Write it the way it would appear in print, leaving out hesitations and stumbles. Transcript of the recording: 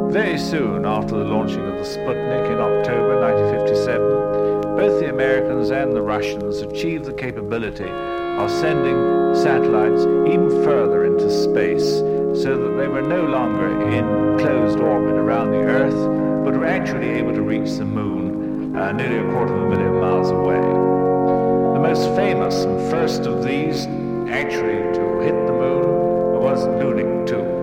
Very soon after the launching of the Sputnik in October 1957, both the Americans and the Russians achieved the capability of sending satellites even further into space, so that they were no longer in closed orbit around the Earth, but were actually able to reach the Moon nearly 250,000 miles away. The most famous and first of these actually to hit the Moon was Lunik 2.